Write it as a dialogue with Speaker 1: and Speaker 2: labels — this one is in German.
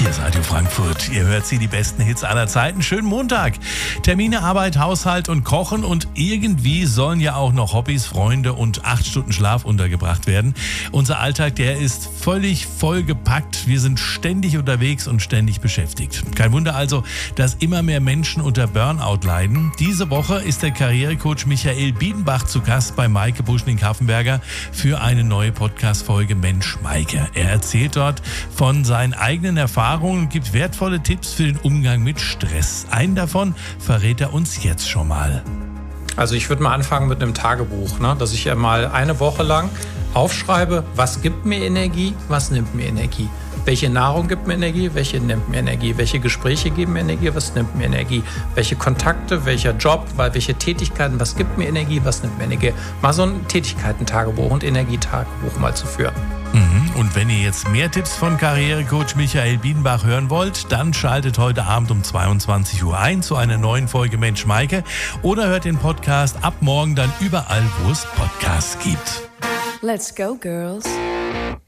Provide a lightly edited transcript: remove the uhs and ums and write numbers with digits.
Speaker 1: Hier ist Radio Frankfurt. Ihr hört sie, die besten Hits aller Zeiten. Schönen Montag. Termine, Arbeit, Haushalt und Kochen und irgendwie sollen ja auch noch Hobbys, Freunde und 8 Stunden Schlaf untergebracht werden. Unser Alltag, der ist völlig vollgepackt. Wir sind ständig unterwegs und ständig beschäftigt. Kein Wunder also, dass immer mehr Menschen unter Burnout leiden. Diese Woche ist der Karrierecoach Michael Biedenbach zu Gast bei Maike Buschning-Kaffenberger für eine neue Podcast-Folge Mensch Maike. Er erzählt dort von seinen eigenen Erfahrungen und gibt wertvolle Tipps für den Umgang mit Stress. Einen davon verrät er uns jetzt schon mal.
Speaker 2: Also ich würde mal anfangen mit einem Tagebuch, dass ich ja mal eine Woche lang aufschreibe, was gibt mir Energie, was nimmt mir Energie. Welche Nahrung gibt mir Energie, welche nimmt mir Energie. Welche Gespräche geben mir Energie, was nimmt mir Energie. Welche Kontakte, welcher Job, welche Tätigkeiten, was gibt mir Energie, was nimmt mir Energie. Mal so ein Tätigkeiten-Tagebuch und Energietagebuch mal zu führen.
Speaker 1: Und wenn ihr jetzt mehr Tipps von Karrierecoach Michael Biedenbach hören wollt, dann schaltet heute Abend um 22 Uhr ein zu einer neuen Folge Mensch Maike oder hört den Podcast ab morgen dann überall, wo es Podcasts gibt.
Speaker 3: Let's go, girls.